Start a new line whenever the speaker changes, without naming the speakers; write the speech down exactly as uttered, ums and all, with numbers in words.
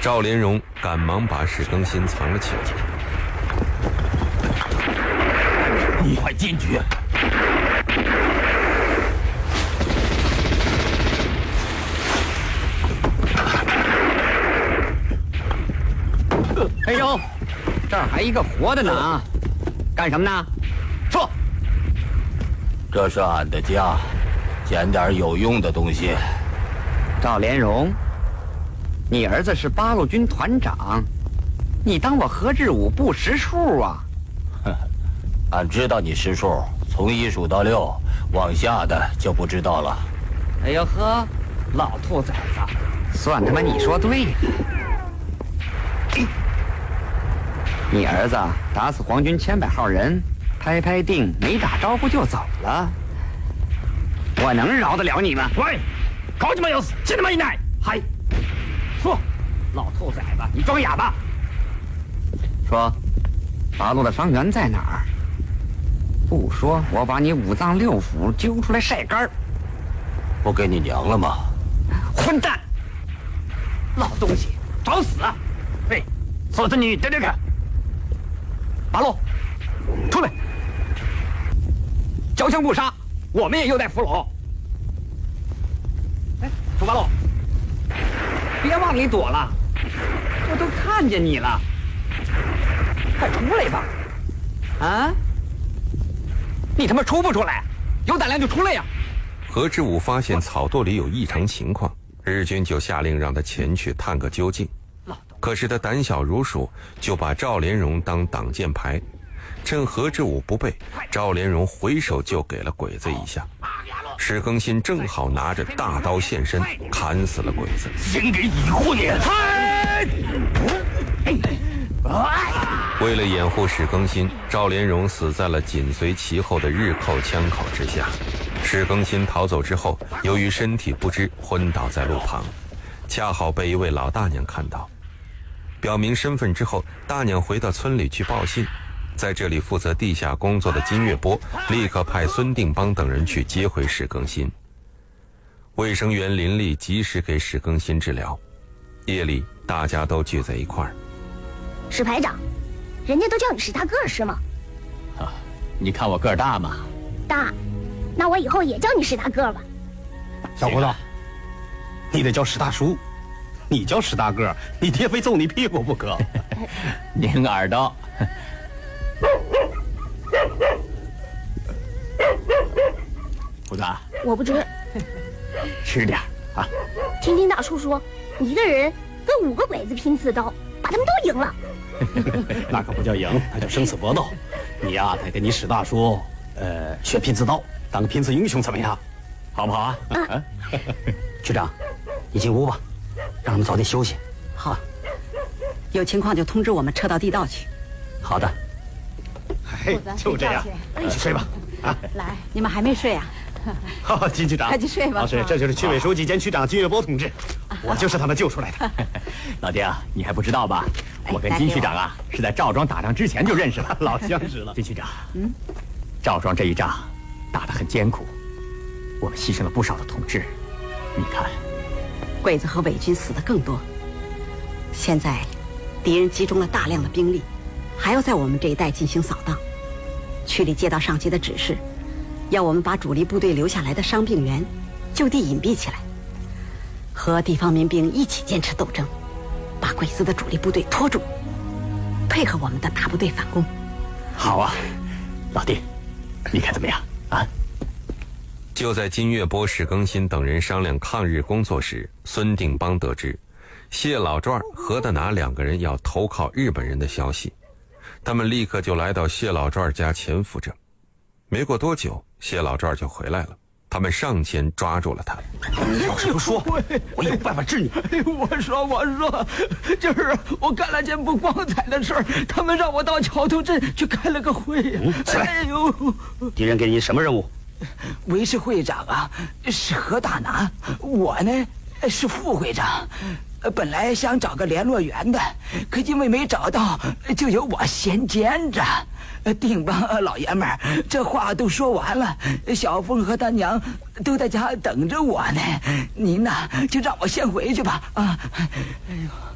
赵连荣赶忙把史更新藏了起来。
你快进去！
哎呦，这儿还一个活的呢！干什么呢？说。
这是俺的家，捡点有用的东西。
赵连荣，你儿子是八路军团长，你当我何志武不识数啊？
俺知道你识数，从一数到六，往下的就不知道了。
哎呦呵，老兔崽子，算他妈你说对了。你儿子打死皇军千百号人，拍拍腚没打招呼就走了，我能饶得了你吗？
喂，搞你妈要死，进他妈一奶！
嗨，说，老兔崽子，你装哑巴。说，八路的伤员在哪儿？不说，我把你五脏六腑揪出来晒干。
不给你娘了吗？
混蛋！老东西，找死啊！
嘿，嫂子，你等等看。
八路，出来！交枪不杀，我们也有待俘虏。哎，楚八路，别往里躲了，我都看见你了，快出来吧！啊？你他妈出不出来？有胆量就出来呀！
何志武发现草垛里有异常情况，日军就下令让他前去探个究竟。可是他胆小如鼠，就把赵连荣当挡箭牌。趁何志武不备，赵连荣回手就给了鬼子一下。史更新正好拿着大刀现身，砍死了鬼子。
先给乙护你！
为了掩护史更新，赵连荣死在了紧随其后的日寇枪口之下。史更新逃走之后，由于身体不支，昏倒在路旁，恰好被一位老大娘看到。表明身份之后，大娘回到村里去报信。在这里负责地下工作的金月波立刻派孙定邦等人去接回史更新。卫生员林立及时给史更新治疗。夜里大家都聚在一块儿。
史排长，人家都叫你史大个儿是吗？
啊，你看我个儿大吗？
大，那我以后也叫你史大个儿吧。
小胡子，你得叫史大叔。你叫史大个儿，你爹非揍你屁股不可。
拧耳朵。胡子，
我不吃。
吃点啊！
听听大叔说，你一个人跟五个鬼子拼刺刀，把他们都赢了。
那可不叫赢，那叫生死搏斗。你呀，得跟你史大叔，呃，学拼刺刀，当个拼刺英雄，怎么样？好不好啊？啊局长，你进屋吧。让他们早点休息。
好，有情况就通知我们撤到地道去。
好的。嘿，就这样，去睡吧。啊，
来，你们还没睡啊？
好，金局长，
快去睡吧。
老师，这就是区委书记兼区长金月波同志，我就是他们救出来的。
老丁，你还不知道吧？我跟金区长啊是在赵庄打仗之前就认识了，
老相识了。
金区长，嗯，赵庄这一仗打得很艰苦，我们牺牲了不少的同志，你看。
鬼子和伪军死的更多。现在，敌人集中了大量的兵力，还要在我们这一带进行扫荡。区里接到上级的指示，要我们把主力部队留下来的伤病员就地隐蔽起来，和地方民兵一起坚持斗争，把鬼子的主力部队拖住，配合我们的大部队反攻。
好啊，老弟，你看怎么样啊？
就在金月波、史更新等人商量抗日工作时，孙定邦得知谢老传、何大拿两个人要投靠日本人的消息，他们立刻就来到谢老传家潜伏着。没过多久，谢老传就回来了，他们上前抓住了他。
你要是不说，我有办法治你。
我说我说，就是我干了件不光彩的事儿，他们让我到桥头镇去开了个会呀。
嗯，起来。
哎呦，
敌人给你什么任务？
维持会长啊是何大拿，我呢是副会长。本来想找个联络员的，可因为没找到，就由我先兼着。定邦老爷们儿，这话都说完了，小凤和他娘都在家等着我呢。您呐，就让我先回去吧。啊，哎呦。